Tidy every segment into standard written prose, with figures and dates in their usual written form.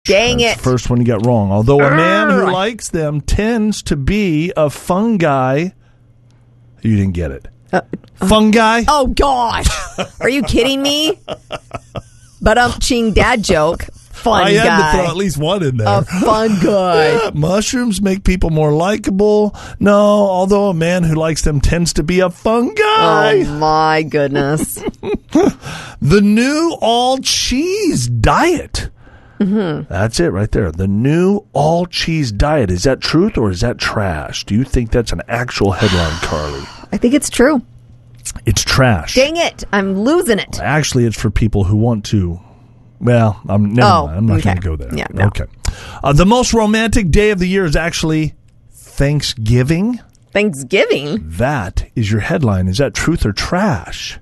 Dang That's it. the first one you got wrong. Although a man who likes them tends to be a fungi. You didn't get it. Fungi? Oh, gosh. Are you kidding me? But ching dad joke. Fun I guy. had to throw at least one in there. A fun guy. Yeah, mushrooms make people more likable. No, although a man who likes them tends to be a fungi. Oh, my goodness. The new all-cheese diet. Mm-hmm. That's it right there. The new all-cheese diet. Is that truth or is that trash? Do you think that's an actual headline, Carly? I think it's true. It's trash. Dang it. I'm losing it. Actually, it's for people who want to. Well, I'm not going to go there. Yeah, no. Okay. The most romantic day of the year is actually Thanksgiving. Thanksgiving? That is your headline. Is that truth or trash?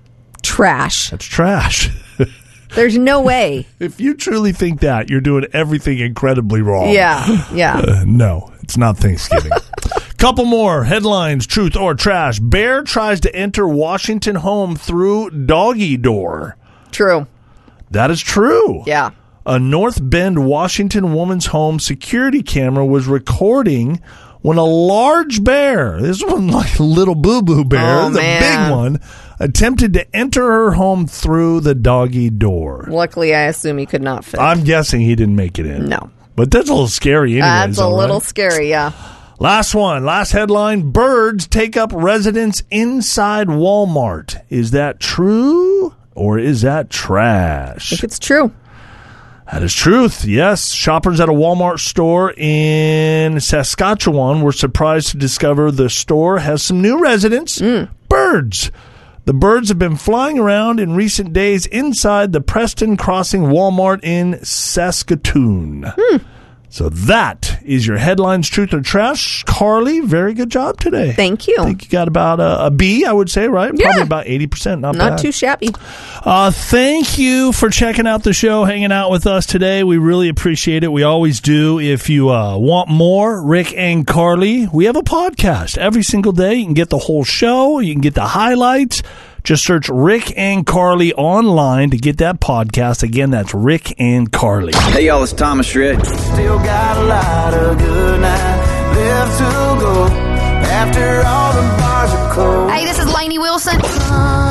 Trash. That's trash. There's no way. If you truly think that, you're doing everything incredibly wrong. Yeah. No, it's not Thanksgiving. Couple more headlines, truth or trash. Bear tries to enter Washington home through doggy door. True. That is true. Yeah. A North Bend, Washington woman's home security camera was recording when a large bear, this one like a little boo-boo bear, the big one, attempted to enter her home through the doggy door. Luckily, I assume he could not fit. I'm guessing he didn't make it in. No. But that's a little scary anyways. That's a little scary, yeah. Last one, last headline. Birds take up residence inside Walmart. Is that true or is that trash? I think it's true. That is truth, yes. Shoppers at a Walmart store in Saskatchewan were surprised to discover the store has some new residents, birds. The birds have been flying around in recent days inside the Preston Crossing Walmart in Saskatoon. So that is your headlines, truth or trash. Carly, very good job today. Thank you. I think you got about a B, I would say, right? Yeah. Probably about 80%. Not bad. Too shabby. Thank you for checking out the show, hanging out with us today. We really appreciate it. We always do. If you want more, Rick and Carly, we have a podcast every single day. You can get the whole show. You can get the highlights. Just search Rick and Carly online to get that podcast. Again, that's Rick and Carly. Hey, y'all, it's Thomas Rhett. Still got a lot of good night left to go after all the bars are cold. Hey, this is Lainey Wilson.